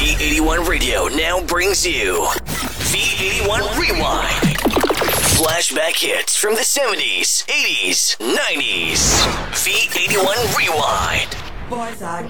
V81 Radio now brings you V81 Rewind. Flashback hits from the 70s, 80s, 90s. V81 Rewind. Boys are